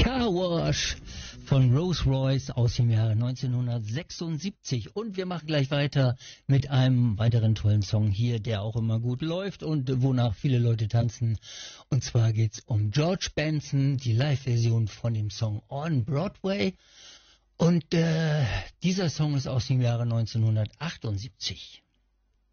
Car Wash von Rolls Royce aus dem Jahre 1976. Und wir machen gleich weiter mit einem weiteren tollen Song hier, der auch immer gut läuft und wonach viele Leute tanzen. Und zwar geht's um George Benson, die Live-Version von dem Song On Broadway. Und dieser Song ist aus dem Jahre 1978.